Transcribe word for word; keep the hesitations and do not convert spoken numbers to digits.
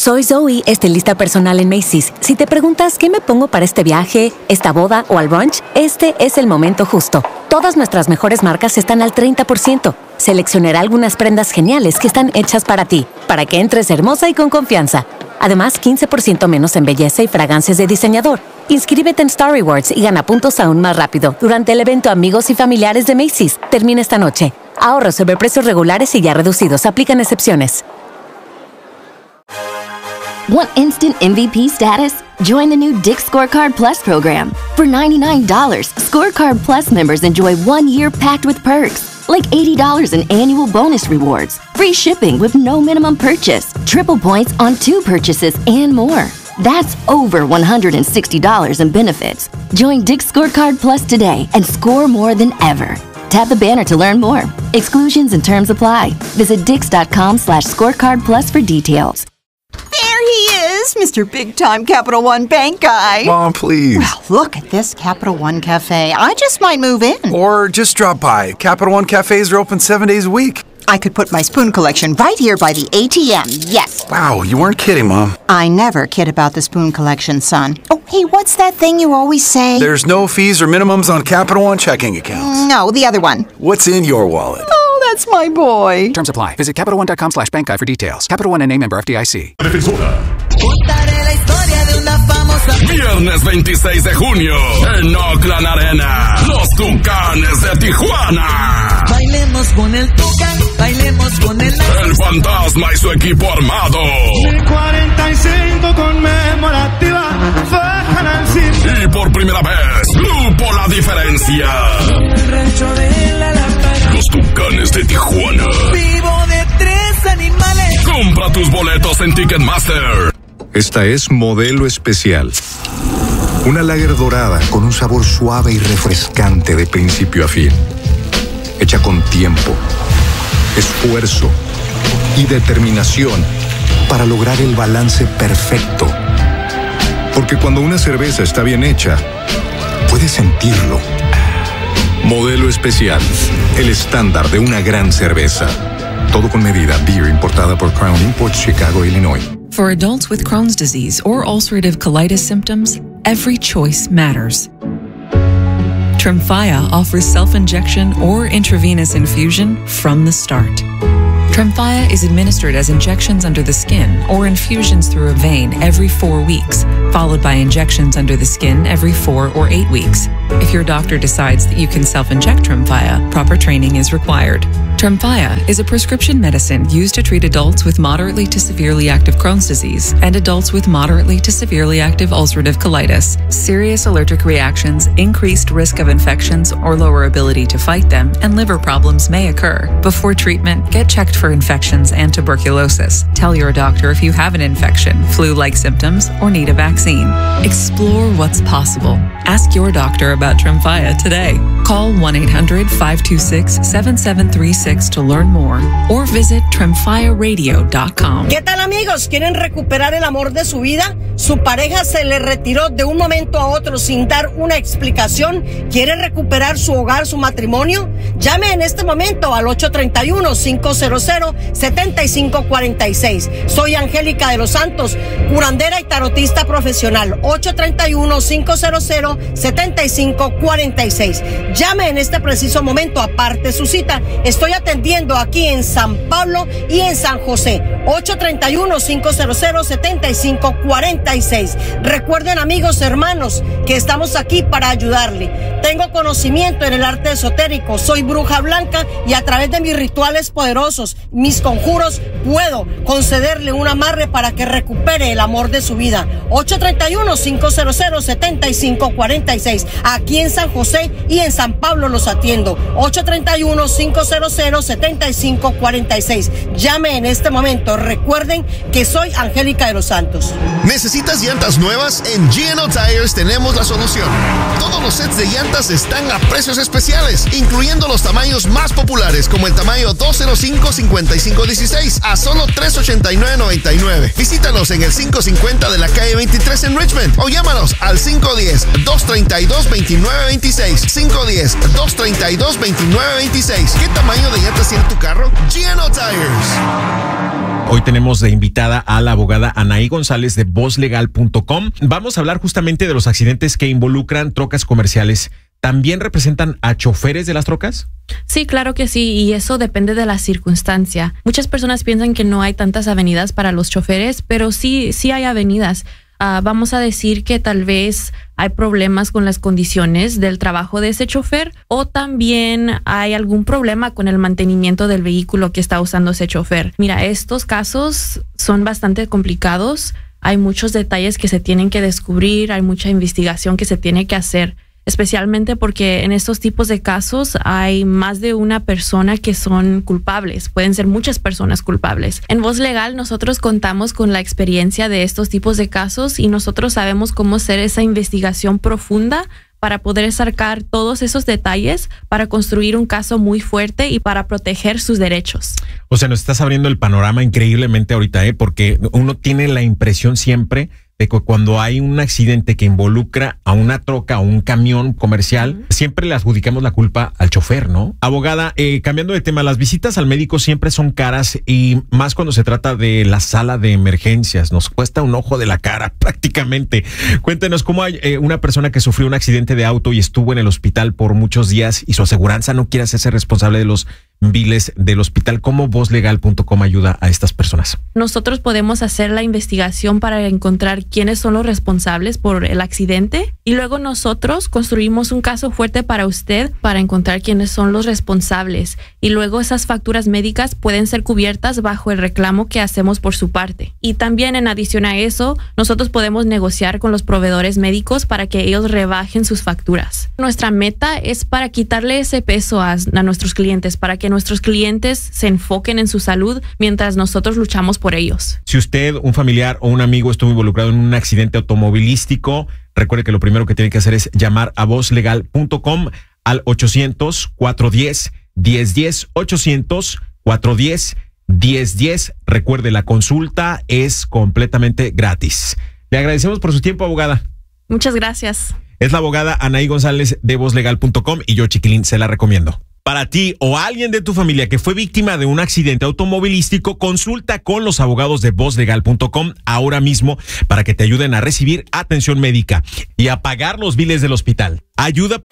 Soy Zoe, estilista personal en Macy's. Si te preguntas qué me pongo para este viaje, esta boda o al brunch, este es el momento justo. Todas nuestras mejores marcas están al treinta por ciento. Seleccionaré algunas prendas geniales que están hechas para ti, para que entres hermosa y con confianza. Además, quince por ciento menos en belleza y fragancias de diseñador. Inscríbete en Star Rewards y gana puntos aún más rápido durante el evento Amigos y Familiares de Macy's. Termina esta noche. Ahorros sobre precios regulares y ya reducidos. Aplican excepciones. Want instant M V P status? Join the new Dick's Scorecard Plus program. For ninety-nine dollars, Scorecard Plus members enjoy one year packed with perks, like eighty dollars in annual bonus rewards, free shipping with no minimum purchase, triple points on two purchases, and more. That's over one hundred sixty dollars in benefits. Join Dick's Scorecard Plus today and score more than ever. Tap the banner to learn more. Exclusions and terms apply. Visit dix.com slash scorecard plus for details. There he is, Mister Big Time Capital One Bank guy. Mom, please. Well, look at this Capital One Cafe. I just might move in. Or just drop by. Capital One cafes are open seven days a week. I could put my spoon collection right here by the A T M, yes. Wow, you weren't kidding, Mom. I never kid about the spoon collection, son. Oh, hey, what's that thing you always say? There's no fees or minimums on Capital One checking accounts. No, the other one. What's in your wallet? Oh, that's my boy. Terms apply. Visit CapitalOne.com slash bank guide for details. Capital One N A member F D I C. Defensora. Contaré la historia de una famosa. Viernes veintiséis de junio, en Oakland Arena, los Tucanes de Tijuana. Bailemos con el Tucán, bailemos con el... El Fantasma y su equipo armado. Mi cuarenta y cinco conmemorativa, fajan al cine. Y por primera vez, Grupo La Diferencia. El rancho de la lámpara. Los Tucanes de Tijuana. Vivo de tres animales. Compra tus boletos en Ticketmaster. Esta es Modelo Especial. Una lager dorada con un sabor suave y refrescante de principio a fin. Hecha con tiempo, esfuerzo y determinación para lograr el balance perfecto. Porque cuando una cerveza está bien hecha, puedes sentirlo. Modelo Especial, el estándar de una gran cerveza. Todo con medida. Beer importada por Crown Imports, Chicago, Illinois. For adults with Crohn's disease or ulcerative colitis symptoms, every choice matters. Tremfya offers self-injection or intravenous infusion from the start. Tremfya is administered as injections under the skin or infusions through a vein every four weeks, followed by injections under the skin every four or eight weeks. If your doctor decides that you can self-inject Tremfya, proper training is required. Tremfya is a prescription medicine used to treat adults with moderately to severely active Crohn's disease and adults with moderately to severely active ulcerative colitis. Serious allergic reactions, increased risk of infections or lower ability to fight them, and liver problems may occur. Before treatment, get checked for infections and tuberculosis. Tell your doctor if you have an infection, flu-like symptoms, or need a vaccine. Explore what's possible. Ask your doctor about Tremfya today. Call one eight hundred, five two six, seven seven three six to learn more or visit tremfya radio dot com. ¿Qué tal, amigos? ¿Quieren recuperar el amor de su vida? ¿Su pareja se le retiró de un momento a otro sin dar una explicación? ¿Quiere recuperar su hogar, su matrimonio? Llame en este momento al ocho tres uno, cinco cero cero, siete cinco cuatro seis. Soy Angélica de los Santos, curandera y tarotista profesional. ocho tres uno, cinco cero cero, siete cinco cuatro seis. Llame en este preciso momento, aparte su cita. Estoy atendiendo aquí en San Pablo y en San José. ocho tres uno, cinco cero cero, siete cinco cuatro seis. Recuerden, amigos, hermanos, que estamos aquí para ayudarle. Tengo conocimiento en el arte esotérico, soy bruja blanca y a través de mis rituales poderosos, mis conjuros, puedo concederle un amarre para que recupere el amor de su vida. ocho tres uno, cinco cero cero, siete cinco cuatro seis. Aquí en San José y en San Pablo los atiendo. ocho tres uno, cinco cero cero, siete cinco cuatro seis. Llame en este momento. Recuerden que soy Angélica de los Santos. ¿Necesitas llantas nuevas? En G and O Tires tenemos la solución. Todos los sets de llantas están a precios especiales, incluyendo los tamaños más populares, como el tamaño dos cero cinco, cincuenta y cinco dieciséis a solo tres ochenta y nueve noventa y nueve. Visítanos en el quinientos cincuenta de la calle veintitrés en Richmond o llámanos al cinco uno cero, dos tres dos, dos nueve dos seis. cinco uno cero, dos tres dos, dos nueve dos seis. ¿Qué tamaño de llantas tiene tu carro? G and O Tires. Hoy tenemos de invitada a la abogada Anaí González de voz legal punto com. Vamos a hablar justamente de los accidentes que involucran trocas comerciales. ¿También representan a choferes de las trocas? Sí, claro que sí, y eso depende de la circunstancia. Muchas personas piensan que no hay tantas avenidas para los choferes, pero sí, sí hay avenidas. Uh, vamos a decir que tal vez hay problemas con las condiciones del trabajo de ese chofer, o también hay algún problema con el mantenimiento del vehículo que está usando ese chofer. Mira, estos casos son bastante complicados. Hay muchos detalles que se tienen que descubrir, hay mucha investigación que se tiene que hacer, especialmente porque en estos tipos de casos hay más de una persona que son culpables. Pueden ser muchas personas culpables. En Voz Legal nosotros contamos con la experiencia de estos tipos de casos y nosotros sabemos cómo hacer esa investigación profunda para poder sacar todos esos detalles para construir un caso muy fuerte y para proteger sus derechos. O sea, nos estás abriendo el panorama increíblemente ahorita, ¿eh? Porque uno tiene la impresión siempre de que cuando hay un accidente que involucra a una troca o un camión comercial, uh-huh. siempre le adjudicamos la culpa al chofer, ¿no? Abogada, eh, cambiando de tema, las visitas al médico siempre son caras y más cuando se trata de la sala de emergencias. Nos cuesta un ojo de la cara prácticamente. Cuéntenos cómo hay eh, una persona que sufrió un accidente de auto y estuvo en el hospital por muchos días y su aseguranza no quiere hacerse responsable de los biles del hospital. ¿Cómo voz legal punto com ayuda a estas personas? Nosotros podemos hacer la investigación para encontrar quiénes son los responsables por el accidente y luego nosotros construimos un caso fuerte para usted para encontrar quiénes son los responsables y luego esas facturas médicas pueden ser cubiertas bajo el reclamo que hacemos por su parte. Y también en adición a eso, nosotros podemos negociar con los proveedores médicos para que ellos rebajen sus facturas. Nuestra meta es para quitarle ese peso a, a nuestros clientes, para que nuestros clientes se enfoquen en su salud mientras nosotros luchamos por ellos. Si usted, un familiar o un amigo estuvo involucrado en un accidente automovilístico, recuerde que lo primero que tiene que hacer es llamar a voz legal punto com al ochocientos, cuatrocientos diez, diez diez, ochocientos, cuatrocientos diez, diez diez. Recuerde, la consulta es completamente gratis. Le agradecemos por su tiempo, abogada. Muchas gracias. Es la abogada Anaí González de voz legal punto com y yo, Chiquilín, se la recomiendo. Para ti o alguien de tu familia que fue víctima de un accidente automovilístico, consulta con los abogados de voz legal punto com ahora mismo para que te ayuden a recibir atención médica y a pagar los biles del hospital. Ayuda.